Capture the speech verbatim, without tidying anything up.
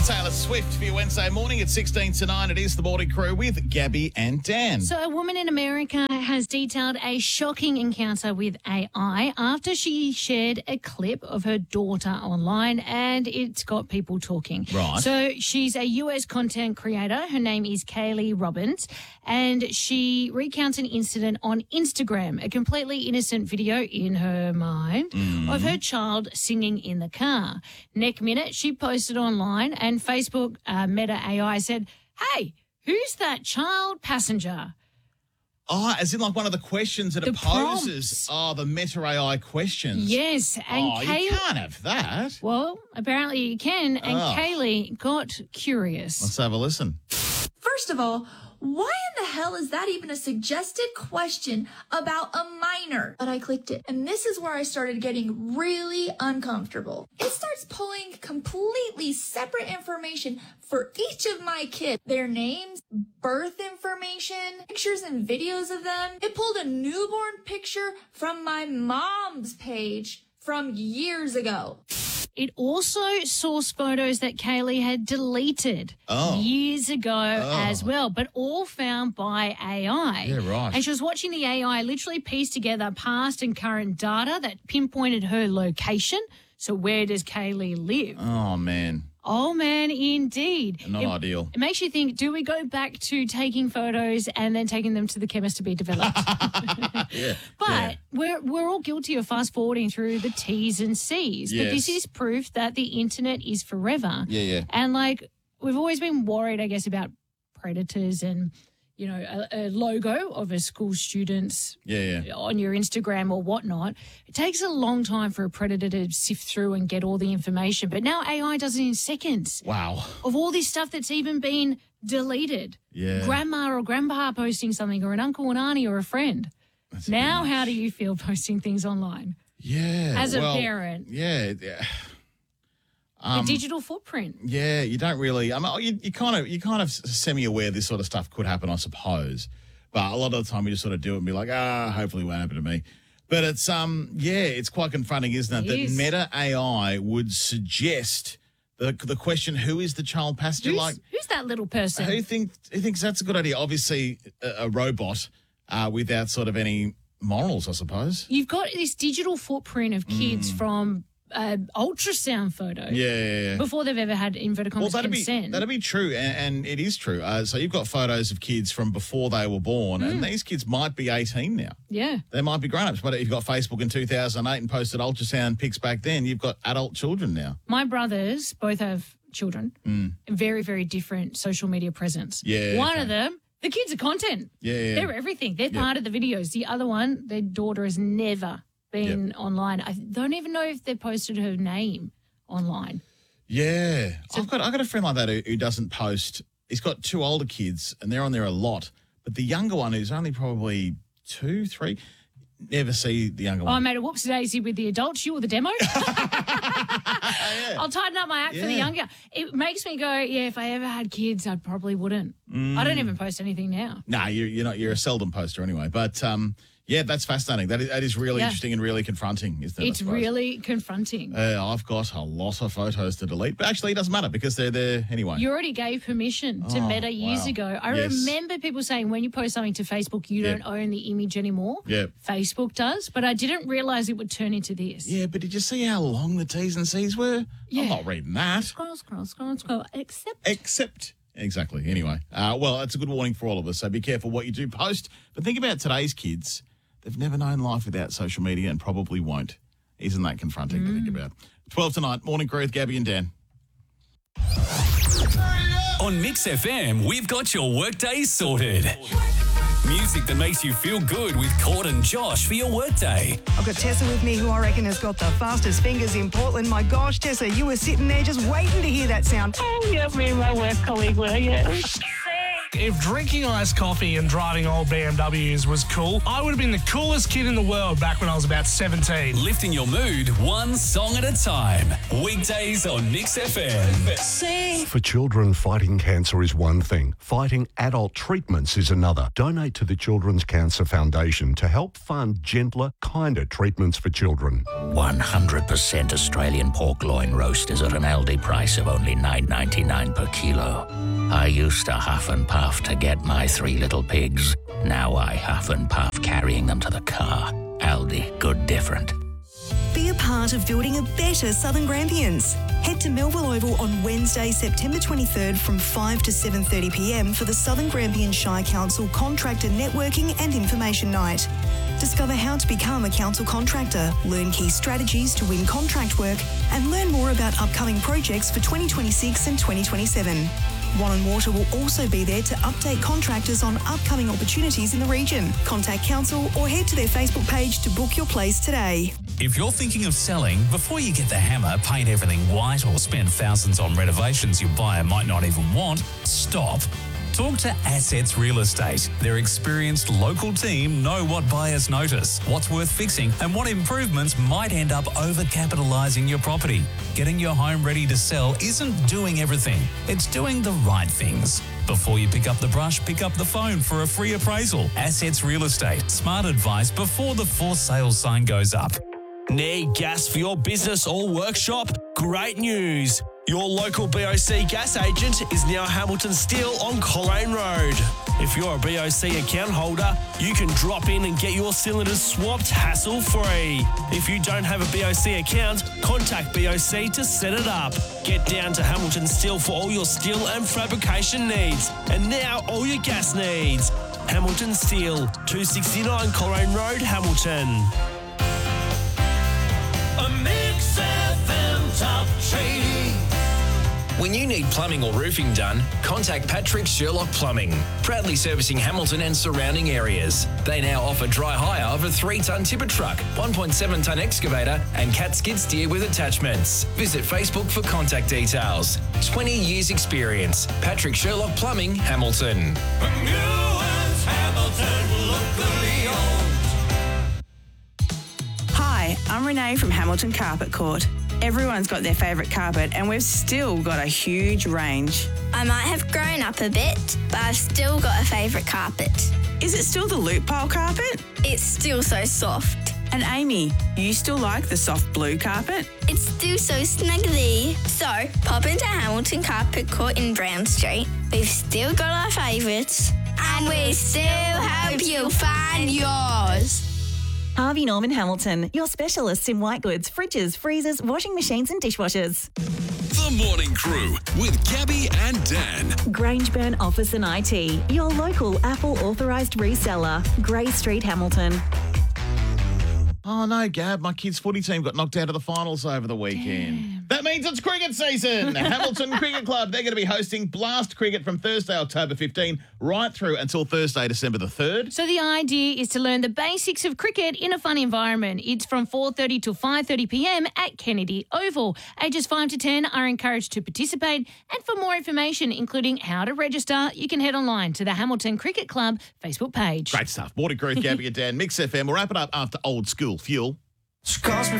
Taylor Swift for your Wednesday morning at sixteen to nine. It is the Morning Crew with Gabby and Dan. So a woman in America has detailed a shocking encounter with A I after she shared a clip of her daughter online, and it's got people talking. Right. So she's a U S content creator. Her name is Kaylee Robbins, and she recounts an incident on Instagram, a completely innocent video in her mind Mm. of her child singing in the car. Next minute, she posted online, and Facebook uh, Meta A I said, "Hey, who's that child passenger?" Oh, as in like one of the questions that The it poses prompts. are the Meta A I questions. Yes, and Oh, Kay- you can't have that. well, apparently you can, and Oh. Kaylee got curious. Let's have a listen. First of all, why in the hell is that even a suggested question about a minor? But I clicked it, and this is where I started getting really uncomfortable. It starts pulling completely separate information for each of my kids. Their names, birth information, pictures and videos of them. It pulled a newborn picture from my mom's page from years ago. It also sourced photos that Kaylee had deleted Oh. years ago Oh. as well, but all found by A I. Yeah, right. And she was watching the A I literally piece together past and current data that pinpointed her location. So where does Kaylee live? Oh, man. Oh, man, indeed. Not it, ideal. It makes you think, do we go back to taking photos and then taking them to the chemist to be developed? Yeah. But yeah. we're we're all guilty of fast forwarding through the T's and C's. But this Yes. is proof that the internet is forever. Yeah, yeah. And like we've always been worried, I guess, about predators and, you know, a, a logo of a school student's Yeah, yeah. on your Instagram or whatnot. It takes a long time for a predator to sift through and get all the information. But now A I does it in seconds Wow. of all this stuff that's even been deleted. Yeah. Grandma or grandpa posting something, or an uncle and auntie or a friend. That's a Now, bit how much. do you feel posting things online? Yeah. As a well, parent. Yeah. yeah. The Um, digital footprint. Yeah, you don't really. I mean, you, you kind of, you kind of semi-aware this sort of stuff could happen, I suppose. But a lot of the time, you just sort of do it and be like, ah, hopefully, it won't happen to me. But it's, um, yeah, it's quite confronting, isn't it? It that is. Meta A I would suggest the the question, "Who is the child passenger?" Who's, Like, who's that little person? who think who thinks that's a good idea? Obviously, a, a robot uh, without sort of any morals, I suppose. You've got this digital footprint of kids from uh, ultrasound photos Yeah, yeah, yeah. before they've ever had inverted Well, commas that'd be consent. that'd be true, and, and it is true. Uh, so you've got photos of kids from before they were born, and these kids might be eighteen now. yeah. They might be grown-ups, but if you've got Facebook in two thousand eight and posted ultrasound pics back then, you've got adult children now. My brothers both have children. Very, very different social media presence. Yeah, One okay. of them, the kids are content. Yeah, yeah. They're everything. They're Yeah. part of the videos. The other one, their daughter has never been online. I don't even know if they posted her name online. Yeah, I've got I've got a friend like that who, who doesn't post. He's got two older kids, and they're on there a lot. But the younger one, who's only probably two, three, never see the younger Oh, I one. made a whoops daisy with the adults. You were the demo. I'll tighten up my act for the Yeah. younger. It makes me go, yeah, if I ever had kids, I probably wouldn't. I don't even post anything now. No, you're, you're not. You're a seldom poster anyway. But um, yeah, that's fascinating. That is, that is really Yeah. interesting and really confronting, isn't it? I It's suppose? really confronting. Uh, I've got a lot of photos to delete, but actually it doesn't matter because they're there anyway. You already gave permission to Oh, Meta years wow. ago. I Yes. remember people saying when you post something to Facebook, you Yep. don't own the image anymore. Yep. Facebook does, but I didn't realize it would turn into this. Yeah, but did you see how long the T's and C's were? Yeah. I'm not reading that. Scroll, scroll, scroll, scroll. Except Except, exactly. Anyway, uh, well, it's a good warning for all of us. So be careful what you do post. But think about today's kids. They've never known life without social media and probably won't. Isn't that confronting to think about? twelve tonight, Morning Crew with Gabby and Dan. On Mix F M, we've got your workday sorted. Music that makes you feel good with Cord and Josh for your workday. I've got Tessa with me, who I reckon has got the fastest fingers in Portland. My gosh, Tessa, you were sitting there just waiting to hear that sound. Oh, yeah, me and my work colleague were, yeah. Say If drinking iced coffee and driving old B M Ws was cool, I would have been the coolest kid in the world back when I was about seventeen. Lifting your mood one song at a time. Weekdays on Mix F M. For children, fighting cancer is one thing. Fighting adult treatments is another. Donate to the Children's Cancer Foundation to help fund gentler, kinder treatments for children. one hundred percent Australian pork loin roast is at an Aldi price of only nine ninety-nine per kilo. I used to huff and puff to get my three little pigs. Now I huff and puff carrying them to the car. Aldi, good different. Be a part of building a better Southern Grampians. Head to Melville Oval on Wednesday, September twenty-third from five to seven thirty p m for the Southern Grampian Shire Council Contractor Networking and Information Night. Discover how to become a council contractor, learn key strategies to win contract work, and learn more about upcoming projects for twenty twenty-six and twenty twenty-seven. One and Water will also be there to update contractors on upcoming opportunities in the region. Contact council or head to their Facebook page to book your place today. If you're thinking of selling, before you get the hammer, paint everything white, or spend thousands on renovations your buyer might not even want, stop. Talk to Assets Real Estate. Their experienced local team know what buyers notice, what's worth fixing, and what improvements might end up over-capitalising your property. Getting your home ready to sell isn't doing everything. It's doing the right things. Before you pick up the brush, pick up the phone for a free appraisal. Assets Real Estate. Smart advice before the for sale sign goes up. Need gas for your business or workshop? Great news! Your local B O C gas agent is now Hamilton Steel on Coleraine Road. If you're a B O C account holder, you can drop in and get your cylinders swapped hassle-free. If you don't have a B O C account, contact B O C to set it up. Get down to Hamilton Steel for all your steel and fabrication needs. And now all your gas needs. Hamilton Steel, two sixty-nine Coleraine Road, Hamilton. A Mix F M top trading. When you need plumbing or roofing done, contact Patrick Sherlock Plumbing, proudly servicing Hamilton and surrounding areas. They now offer dry hire of a three ton tipper truck, one point seven ton excavator, and cat skid steer with attachments. Visit Facebook for contact details. twenty years experience. Patrick Sherlock Plumbing, Hamilton. Newlands, Hamilton, locally owned. Hi, I'm Renee from Hamilton Carpet Court. Everyone's got their favourite carpet and we've still got a huge range. I might have grown up a bit, but I've still got a favourite carpet. Is it still the loop pile carpet? It's still so soft. And Amy, you still like the soft blue carpet? It's still so snuggly. So, pop into Hamilton Carpet Court in Brown Street. We've still got our favourites. And we still hope you'll find yours. Harvey Norman Hamilton, your specialists in white goods, fridges, freezers, washing machines and dishwashers. The Morning Crew with Gabby and Dan. Grangeburn Office and I T, your local Apple authorised reseller. Grey Street, Hamilton. Oh, no, Gab, my kids' footy team got knocked out of the finals over the weekend. Damn. That means it's cricket season. Hamilton Cricket Club, they're going to be hosting Blast Cricket from Thursday, October fifteenth, right through until Thursday, December the third. So the idea is to learn the basics of cricket in a fun environment. It's from four thirty to five thirty p m at Kennedy Oval. Ages five to ten are encouraged to participate. And for more information, including how to register, you can head online to the Hamilton Cricket Club Facebook page. Great stuff. Morning Crew, Gabby and Dan, Mix F M. We'll wrap it up after Old School Fuel.